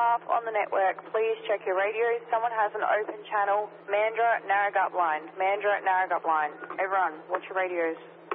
staff on the network, please check your radios. Someone has an open channel. Mandurah, Narragansett line. Mandurah, Narragansett line. Everyone, watch your radios.